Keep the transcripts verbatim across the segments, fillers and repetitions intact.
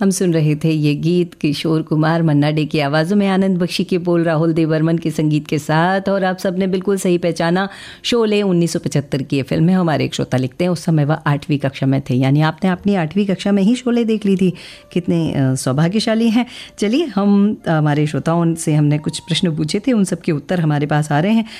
हम सुन रहे थे ये गीत किशोर कुमार मन्ना डे की आवाज़ों में, आनंद बख्शी के बोल, राहुल देवर्मन के संगीत के साथ। और आप सबने बिल्कुल सही पहचाना, शोले उन्नीस सौ पचहत्तर की ये फिल्म है। हमारे एक श्रोता लिखते हैं उस समय वह आठवीं कक्षा में थे, यानी आपने अपनी आठवीं कक्षा में ही शोले देख ली थी। कितने सौभाग्यशाली हैं। चलिए, हम हमारे श्रोताओं से हमने कुछ प्रश्न पूछे थे, उन सब के उत्तर हमारे पास आ रहे हैं।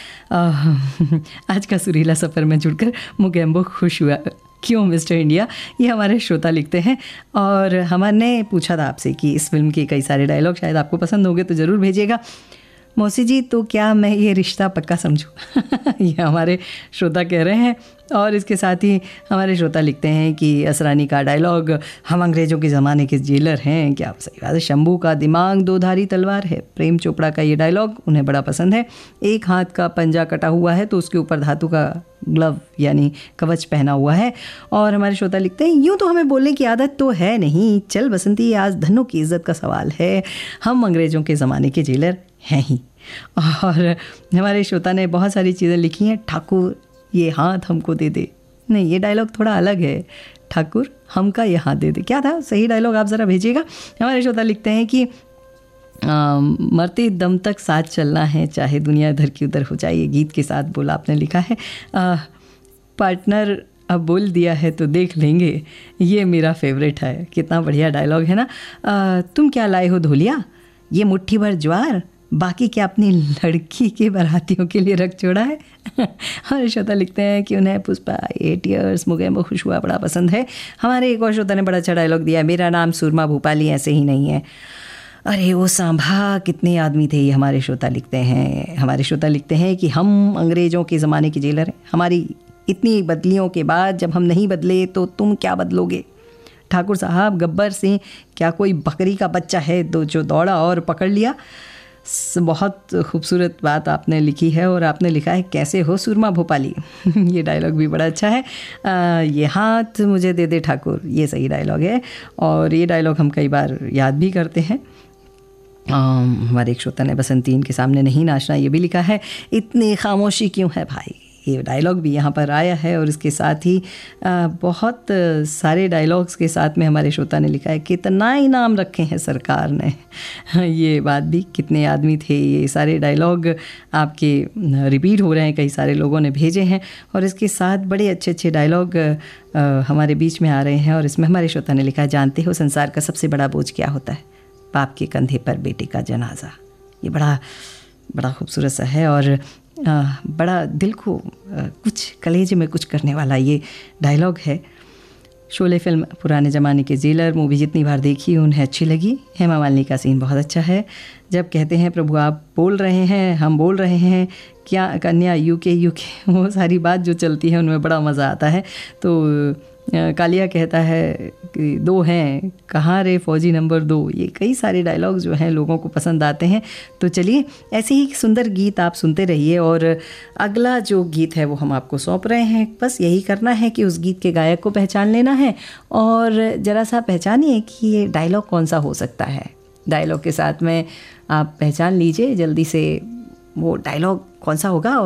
आज का सुरीला सफ़र में जुड़कर मुगेम्बो खुश हुआ, क्यों मिस्टर इंडिया, ये हमारे श्रोता लिखते हैं। और हमने पूछा था आपसे कि इस फिल्म के कई सारे डायलॉग शायद आपको पसंद होंगे, तो ज़रूर भेजिएगा। मौसी जी, तो क्या मैं ये रिश्ता पक्का समझूं? ये हमारे श्रोता कह रहे हैं। और इसके साथ ही हमारे श्रोता लिखते हैं कि असरानी का डायलॉग, हम अंग्रेज़ों के ज़माने के जेलर हैं। क्या सही बात है। शंभू का दिमाग दो धारी तलवार है, प्रेम चोपड़ा का ये डायलॉग उन्हें बड़ा पसंद है। एक हाथ का पंजा कटा हुआ है तो उसके ऊपर धातु का ग्लव यानी कवच पहना हुआ है। और हमारे श्रोता लिखते हैं, यूँ तो हमें बोलने की आदत तो है नहीं, चल बसंती आज धनों की इज्जत का सवाल है, हम अंग्रेज़ों के ज़माने के जेलर हैं ही। और हमारे श्रोता ने बहुत सारी चीज़ें लिखी हैं। ठाकुर ये हाथ हमको दे दे, नहीं ये डायलॉग थोड़ा अलग है, ठाकुर हमका ये हाथ दे दे। क्या था सही डायलॉग, आप ज़रा भेजिएगा। हमारे श्रोता लिखते हैं कि आ, मरते दम तक साथ चलना है, चाहे दुनिया इधर की उधर हो जाए। ये गीत के साथ बोला आपने लिखा है। आ, पार्टनर अब बोल दिया है तो देख लेंगे, ये मेरा फेवरेट है। कितना बढ़िया डायलॉग है ना। आ, तुम क्या लाए हो धोलिया, ये मुट्ठी भर ज्वार, बाकी क्या अपनी लड़की के बारातियों के लिए रख छोड़ा है। हमारे श्रोता लिखते हैं कि उन्हें पुष्पा एट ईयर्स मुगेम्बो खुश हुआ बड़ा पसंद है। हमारे एक और श्रोता ने बड़ा अच्छा डायलॉग दिया, मेरा नाम सुरमा भूपाली ऐसे ही नहीं है। अरे वो सांभा, कितने आदमी थे ये हमारे श्रोता लिखते हैं। हमारे श्रोता लिखते हैं कि हम अंग्रेज़ों के ज़माने के जेलर हैं, हमारी इतनी बदलियों के बाद जब हम नहीं बदले तो तुम क्या बदलोगे। ठाकुर साहब, गब्बर सिंह क्या कोई बकरी का बच्चा है दो जो दौड़ा और पकड़ लिया। बहुत खूबसूरत बात आपने लिखी है। और आपने लिखा है, कैसे हो सुरमा भोपाली। ये डायलॉग भी बड़ा अच्छा है। आ, ये हाथ मुझे दे दे ठाकुर, ये सही डायलॉग है। और ये डायलॉग हम कई बार याद भी करते हैं। हमारे एक श्रोता ने बसंतीन के सामने नहीं नाचना, ये भी लिखा है। इतनी खामोशी क्यों है भाई, ये डायलॉग भी यहाँ पर आया है। और इसके साथ ही आ, बहुत सारे डायलॉग्स के साथ में हमारे श्रोता ने लिखा है, कितना इनाम रखे हैं सरकार ने। ये बात भी, कितने आदमी थे, ये सारे डायलॉग आपके रिपीट हो रहे हैं, कई सारे लोगों ने भेजे हैं। और इसके साथ बड़े अच्छे अच्छे डायलॉग हमारे बीच में आ रहे हैं। और इसमें हमारे श्रोता ने लिखा है, जानते हो संसार का सबसे बड़ा बोझ क्या होता है, बाप के कंधे पर बेटे का जनाजा। ये बड़ा बड़ा खूबसूरत सा है और आ, बड़ा दिल को आ, कुछ कलेजे में कुछ करने वाला ये डायलॉग है। शोले फिल्म पुराने ज़माने के जेलर मूवी जितनी बार देखी उन्हें अच्छी लगी। हेमा मालिनी का सीन बहुत अच्छा है, जब कहते हैं प्रभु आप बोल रहे हैं हम बोल रहे हैं, क्या कन्या यूके यूके, वो सारी बात जो चलती है उनमें बड़ा मज़ा आता है। तो कालिया कहता है कि दो हैं, कहाँ रे फौजी नंबर दो। ये कई सारे डायलॉग जो हैं लोगों को पसंद आते हैं। तो चलिए, ऐसे ही सुंदर गीत आप सुनते रहिए। और अगला जो गीत है वो हम आपको सौंप रहे हैं। बस यही करना है कि उस गीत के गायक को पहचान लेना है और ज़रा सा पहचानिए कि ये डायलॉग कौन सा हो सकता है। डायलॉग के साथ में आप पहचान लीजिए जल्दी से वो डायलॉग कौन सा होगा।